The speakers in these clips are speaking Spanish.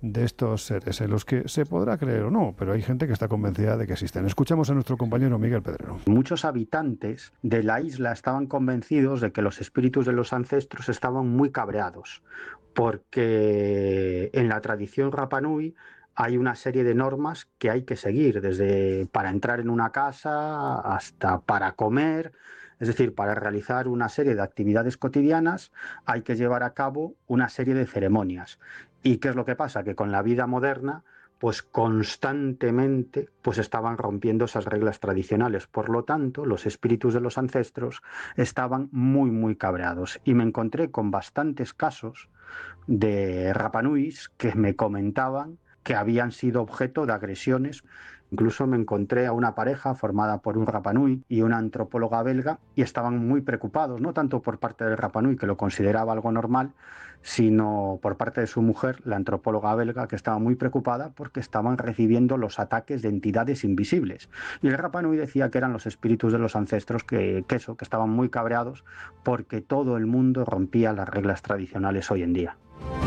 de estos seres, en los que se podrá creer o no, pero hay gente que está convencida de que existen. Escuchamos a nuestro compañero Miguel Pedrero. Muchos habitantes de la isla estaban convencidos de que los espíritus de los ancestros estaban muy cabreados, porque en la tradición Rapa Nui hay una serie de normas que hay que seguir, desde para entrar en una casa hasta para comer. Es decir, para realizar una serie de actividades cotidianas hay que llevar a cabo una serie de ceremonias. ¿Y qué es lo que pasa? Que con la vida moderna, pues constantemente pues estaban rompiendo esas reglas tradicionales. Por lo tanto, los espíritus de los ancestros estaban muy, muy cabreados. Y me encontré con bastantes casos de Rapa Nuis que me comentaban que habían sido objeto de agresiones. Incluso me encontré a una pareja formada por un Rapa Nui y una antropóloga belga y estaban muy preocupados, no tanto por parte del Rapa Nui, que lo consideraba algo normal, sino por parte de su mujer, la antropóloga belga, que estaba muy preocupada porque estaban recibiendo los ataques de entidades invisibles. Y el Rapa Nui decía que eran los espíritus de los ancestros que estaban muy cabreados porque todo el mundo rompía las reglas tradicionales hoy en día.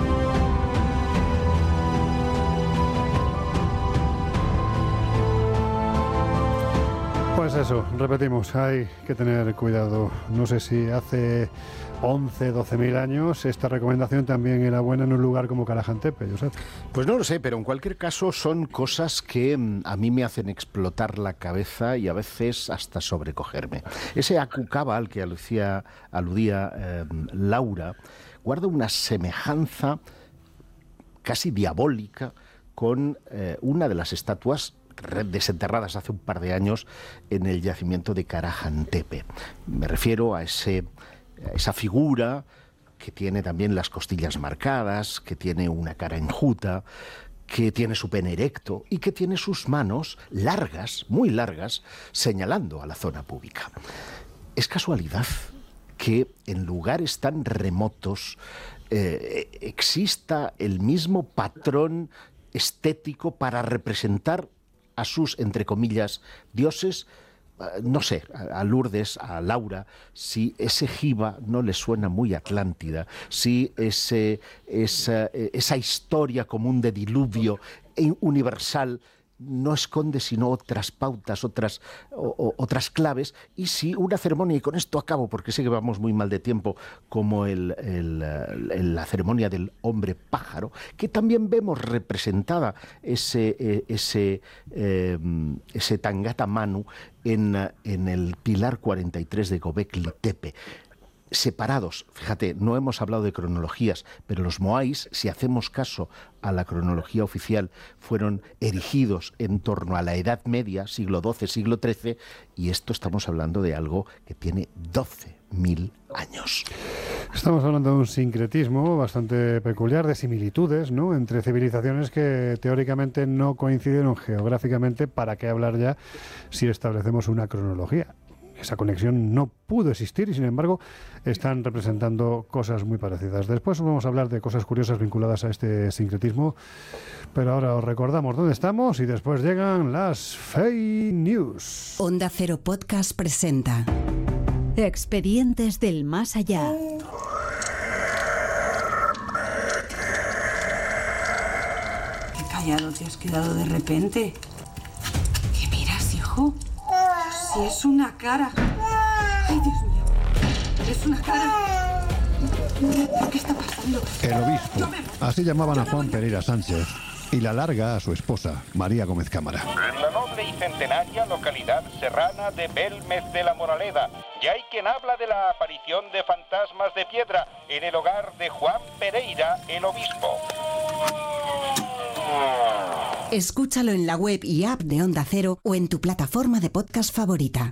Pues eso, repetimos, hay que tener cuidado. No sé si hace 11, 12.000 años esta recomendación también era buena en un lugar como Karajantepe, Josep. Pues no lo sé, pero en cualquier caso son cosas que a mí me hacen explotar la cabeza y a veces hasta sobrecogerme. Ese Akukaba al que aludía Laura guarda una semejanza casi diabólica con una de las estatuas desenterradas hace un par de años en el yacimiento de Karajantepe. Me refiero a esa figura que tiene también las costillas marcadas, que tiene una cara enjuta, que tiene su pene erecto y que tiene sus manos largas, muy largas, señalando a la zona pública. ¿Es casualidad que en lugares tan remotos exista el mismo patrón estético para representar a sus, entre comillas, dioses? No sé, a Lourdes, a Laura, si ese jiba no le suena muy Atlántida, si esa historia común de diluvio universal no esconde sino otras pautas, otras claves, y si una ceremonia, y con esto acabo porque sé que vamos muy mal de tiempo, como la ceremonia del hombre pájaro, que también vemos representada ese Tangata Manu en el Pilar 43 de Göbekli Tepe. Separados, fíjate, no hemos hablado de cronologías, pero los moais, si hacemos caso a la cronología oficial, fueron erigidos en torno a la Edad Media, siglo XII, siglo XIII, y esto estamos hablando de algo que tiene 12.000 años. Estamos hablando de un sincretismo bastante peculiar, de similitudes, ¿no?, entre civilizaciones que teóricamente no coinciden geográficamente. ¿Para qué hablar ya si establecemos una cronología? Esa conexión no pudo existir y, sin embargo, están representando cosas muy parecidas. Después vamos a hablar de cosas curiosas vinculadas a este sincretismo, pero ahora os recordamos dónde estamos y después llegan las Fake News. Onda Cero Podcast presenta Expedientes del Más Allá. Qué callado te has quedado de repente. ¿Qué miras, hijo? Si es una cara. Ay, Dios mío. Es una cara. ¿Qué está pasando? El obispo. Así llamaban a Juan Pereira Sánchez. Y la larga a su esposa, María Gómez Cámara. En la noble y centenaria localidad serrana de Belmez de la Moraleda, ya hay quien habla de la aparición de fantasmas de piedra en el hogar de Juan Pereira, el obispo. Escúchalo en la web y app de Onda Cero o en tu plataforma de podcast favorita.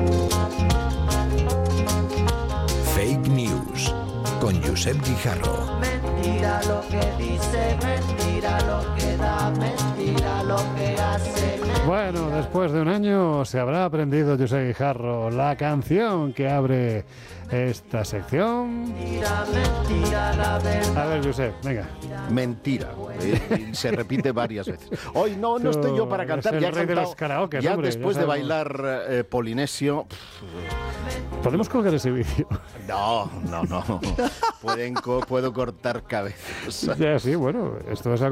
Fake News con Josep Guijarro. Mentira lo que dice, mentira lo que da, mentira lo que hace. Bueno, después de un año se habrá aprendido Josep Guijarro la canción que abre esta sección. Mentira, mentira, la verdad. A ver, Josep, venga. Mentira. Y se repite varias veces. Hoy no estoy yo para cantar. Es el Ya he rey de cantado, los karaokes, ya hombre, después ya de sabemos. bailar polinesio. ¿Podemos colgar ese vídeo? No. Puedo cortar cabezas. Ya, sí, bueno, esto es algo